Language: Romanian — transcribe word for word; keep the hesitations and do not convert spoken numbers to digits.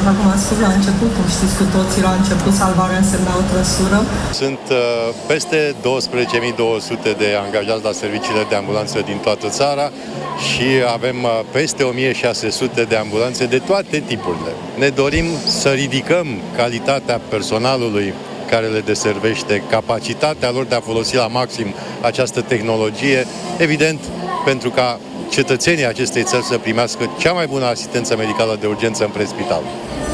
Așa cum ați spus la început, cum știți cu toții, la început salvarea însemna o trăsură. Sunt uh, peste douăsprezece mii două sute de angajați la serviciile de ambulanță din toată țara și avem uh, peste o mie șase sute de ambulanțe de toate tipurile. Ne dorim să ridicăm calitatea personalului care le deservește, capacitatea lor de a folosi la maxim această tehnologie, evident, pentru ca cetățenii acestei țări să primească cea mai bună asistență medicală de urgență în prespital.